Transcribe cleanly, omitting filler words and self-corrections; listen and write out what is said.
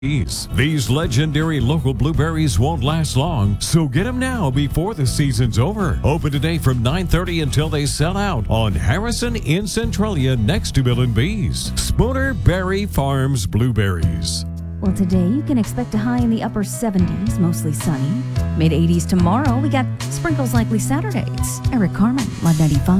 These legendary local blueberries won't last long, so get them now before the season's over. Open today from 9:30 until they sell out on Harrison in Centralia next to Bill and B's. Spooner Berry Farms Blueberries. Well, today you can expect a high in the upper 70s, mostly sunny. Mid 80s tomorrow. We got sprinkles likely Saturday. It's Eric Carmen, Live 95.